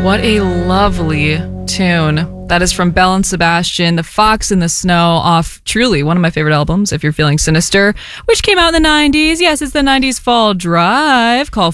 What a lovely tune. That is from Belle and Sebastian, The Fox in the Snow, off truly one of my favorite albums, If You're Feeling Sinister, which came out in the 90s. Yes, it's the 90s Fall Drive. Call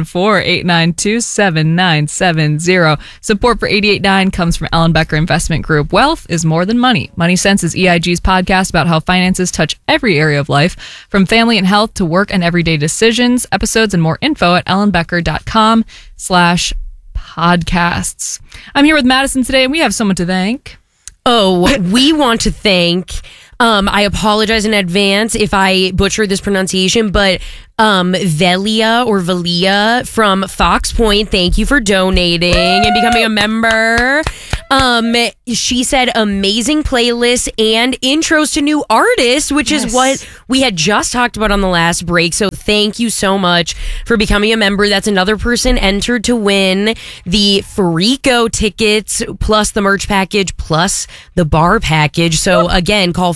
414-892-7970. Support for 88.9 comes from Ellenbecker Investment Group. Wealth is more than money. Money Sense is EIG's podcast about how finances touch every area of life, from family and health to work and everyday decisions. Episodes and more info at ellenbecker.com/podcasts. I'm here with Madison today, and we have someone to thank. Oh, we want to thank, I apologize in advance if I butcher this pronunciation, but Velia or Velia from Fox Point, thank you for donating and becoming a member. She said amazing playlists and intros to new artists, which is what we had just talked about on the last break. So thank you so much for becoming a member. That's another person entered to win the Freako tickets plus the merch package plus the bar package. So again, call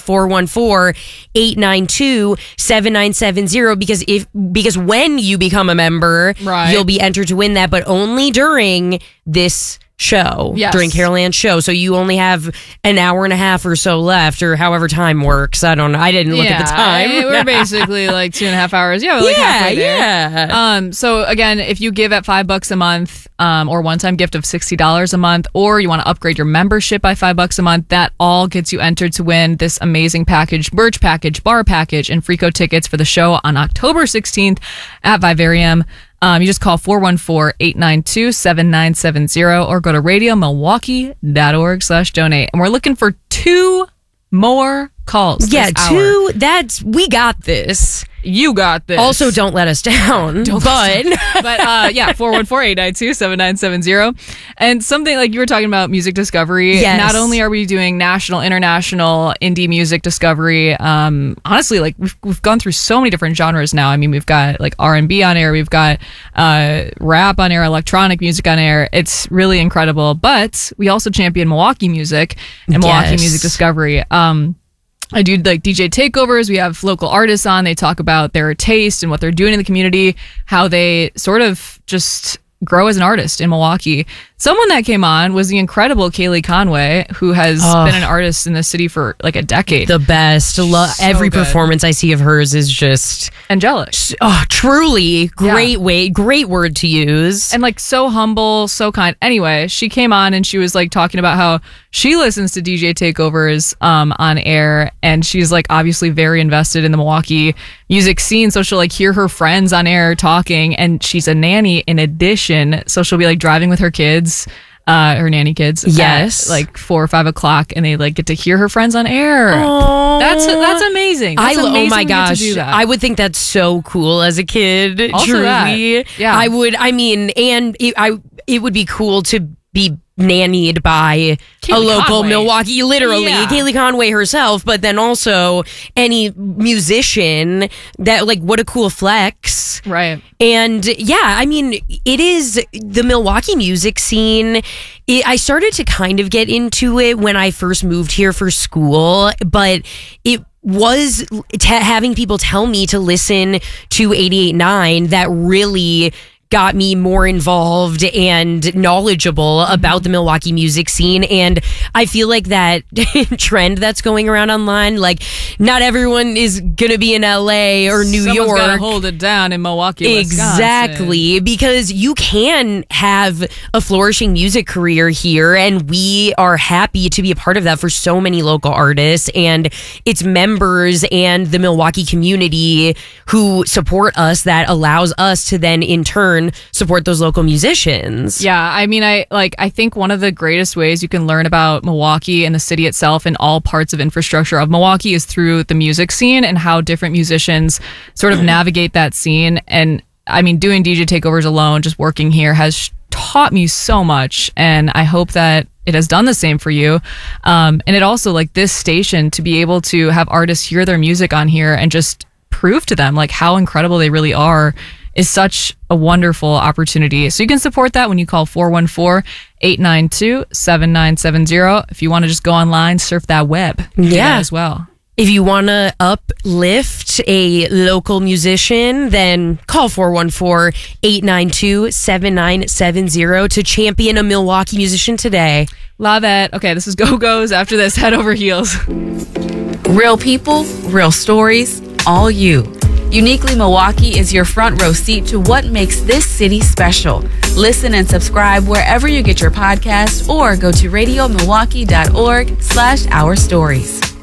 414-892-7970 because when you become a member, you'll be entered to win that, but only during this show, during Carol Ann's show. So you only have an hour and a half or so left, or however time works. I don't know. I didn't look at the time. We're basically like 2.5 hours. Yeah, we're like halfway there. So again, if you give at $5 a month, or one-time gift of $60 a month, or you want to upgrade your membership by $5 a month, that all gets you entered to win this amazing package, merch package, bar package, and Freako tickets for the show on October 16th at Vivarium. You just call 414-892-7970 or go to radiomilwaukee.org/donate. And we're looking for 2 more calls. Yeah, 2. We got this. You got this. Also, don't let us down. But 414-892-7970. And something like you were talking about music discovery. Yes. Not only are we doing national, international, indie music discovery, honestly, like we've gone through so many different genres now. I mean, we've got like R&B on air, we've got rap on air, electronic music on air. It's really incredible. But we also champion Milwaukee music and Milwaukee music discovery. I do like DJ takeovers. We have local artists on. They talk about their taste and what they're doing in the community, how they sort of just grow as an artist in Milwaukee. Someone that came on was the incredible Kaylee Conway, who has been an artist in the city for like a decade. The best. Every performance I see of hers is just angelic. Truly great great word to use. And like so humble, so kind. Anyway, she came on and she was like talking about how she listens to DJ takeovers on air, and she's like obviously very invested in the Milwaukee music scene. So she'll like hear her friends on air talking, and she's a nanny in addition. So she'll be like driving with her kids. Her nanny kids at like 4 or 5 o'clock, and they like get to hear her friends on air. Aww. That's amazing. Oh my gosh, I would think that's so cool as a kid. Also truly, yeah, I would. I mean, and it would be cool to be nannied by Kaylee a local Conway. Milwaukee, literally Kaylee Conway herself, but then also any musician that like, what a cool flex. Right. And yeah, I mean, it is the Milwaukee music scene. I started to kind of get into it when I first moved here for school, but it was having people tell me to listen to 88.9 that really got me more involved and knowledgeable about the Milwaukee music scene. And I feel like that trend that's going around online, like not everyone is gonna be in LA or New Someone's York. gotta hold it down in Milwaukee, exactly, Wisconsin. because you can have a flourishing music career here, and we are happy to be a part of that for so many local artists and its members and the Milwaukee community who support us, that allows us to then in turn support those local musicians. Yeah, I mean, I think one of the greatest ways you can learn about Milwaukee and the city itself and all parts of infrastructure of Milwaukee is through the music scene and how different musicians sort of navigate that scene. And I mean, doing DJ takeovers alone, just working here, has taught me so much, and I hope that it has done the same for you. And it also, like this station, to be able to have artists hear their music on here and just prove to them like how incredible they really are is such a wonderful opportunity. So you can support that when you call 414-892-7970. If you want to just go online, surf that web. Yeah. As well. If you want to uplift a local musician, then call 414-892-7970 to champion a Milwaukee musician today. Love it. Okay, this is Go-Go's. After this, Head Over Heels. Real people, real stories, all you. Uniquely Milwaukee is your front row seat to what makes this city special. Listen and subscribe wherever you get your podcasts or go to radiomilwaukee.org/ourstories.